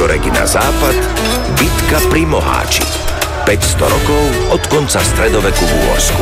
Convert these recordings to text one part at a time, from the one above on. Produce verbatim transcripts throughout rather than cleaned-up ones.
Reky na západ, bitka pri Moháči. päťsto rokov od konca stredoveku v Úhorsku.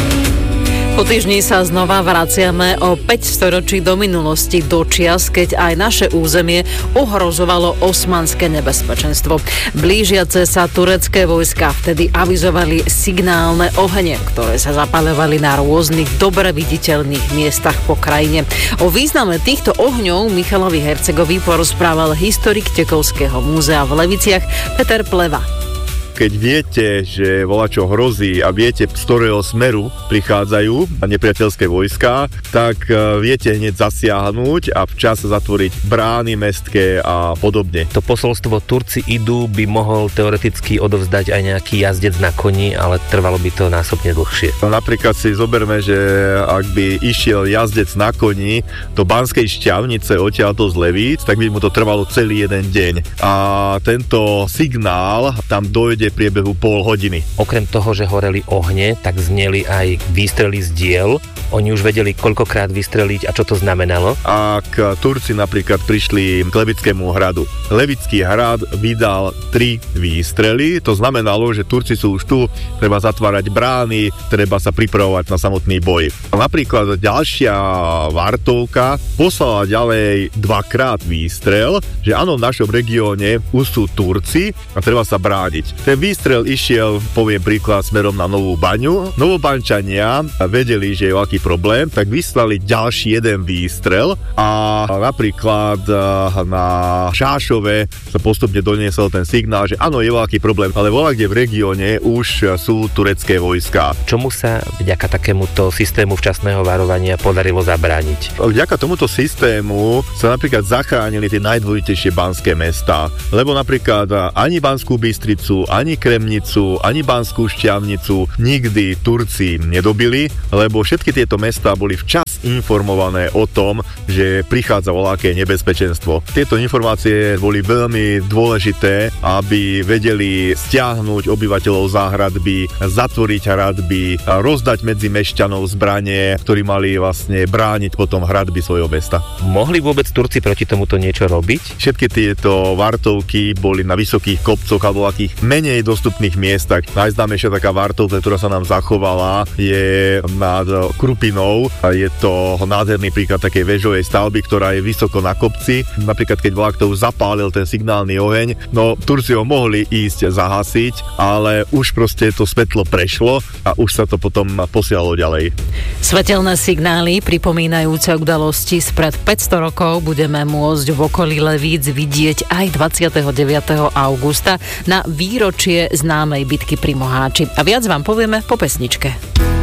Po týždni sa znova vraciame o päť storočí do minulosti, do čias, keď aj naše územie ohrozovalo osmanské nebezpečenstvo. Blížiace sa turecké vojska vtedy avizovali signálne ohne, ktoré sa zapaľovali na rôznych dobre viditeľných miestach po krajine. O význame týchto ohňov Michalovi Hercegovi porozprával historik Tekovského múzea v Leviciach Peter Pleva. Keď viete, že volačo hrozí a viete, z ktorého smeru prichádzajú nepriateľské vojská, tak viete hneď zasiahnuť a včas zatvoriť brány mestské a podobne. To posolstvo Turci idú by mohol teoreticky odovzdať aj nejaký jazdec na koni, ale trvalo by to násobne dlhšie. Napríklad si zoberme, že ak by išiel jazdec na koni do Banskej Šťavnice odtiaľto z Levíc, tak by mu to trvalo celý jeden deň. A tento signál tam dojde v priebehu pol hodiny. Okrem toho, že horeli ohne, tak zneli aj výstrely z diel. Oni už vedeli, koľkokrát vystreliť a čo to znamenalo. Ak Turci napríklad prišli k Levickému hradu, Levický hrad vydal tri výstrely, to znamenalo, že Turci sú už tu, treba zatvárať brány, treba sa pripravovať na samotný boj. Napríklad ďalšia vartovka poslala ďalej dvakrát výstrel, že áno, v našom regióne už sú Turci a treba sa brániť. Ten výstrel išiel, poviem príklad, smerom na Novú Baňu. Novobančania vedeli, že je aký problém, tak vyslali ďalší jeden výstrel a napríklad na Šášove sa postupne doniesol ten signál, že áno, je veľký problém, ale voľakde v regióne už sú turecké vojská. Čomu sa vďaka takémuto systému včasného varovania podarilo zabrániť? Vďaka tomuto systému sa napríklad zachránili tie najdôležitejšie banské mestá, lebo napríklad ani Banskú Bystricu, ani Kremnicu, ani Banskú Šťavnicu nikdy Turci nedobili, lebo všetky tieto mestá boli včas informované o tom, že prichádza voľaké nebezpečenstvo. Tieto informácie boli veľmi dôležité, aby vedeli stiahnuť obyvateľov za hradby, zatvoriť hradby, rozdať medzi mešťanov zbranie, ktorí mali vlastne brániť potom hradby svojho mesta. Mohli vôbec Turci proti tomuto niečo robiť? Všetky tieto vartovky boli na vysokých kopcoch alebo akých menej dostupných miestach. Najznámejšia taká vartovka, ktorá sa nám zachovala, je nad Krupinou. Je to nádherný príklad takej väžovej stavby, ktorá je vysoko na kopci. Napríklad, keď vlak to už zapálil ten signálny oheň, no Turci ho mohli ísť zahasiť, ale už proste to svetlo prešlo a už sa to potom posielalo ďalej. Svetelné signály pripomínajúce udalosti spred päťsto rokov budeme môcť v okolí Levíc vidieť aj dvadsiateho deviateho augusta na výročie známej bitky pri Moháči. A viac vám povieme po pesničke.